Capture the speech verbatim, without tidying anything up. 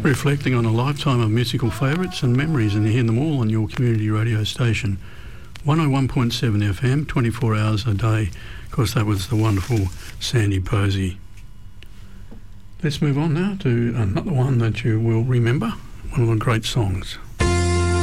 reflecting on a lifetime of musical favourites and memories, and you hear them all on your community radio station. one oh one point seven F M, twenty-four hours a day. Of course, that was the wonderful Sandy Posey. Let's move on now to another one that you will remember, one of the great songs.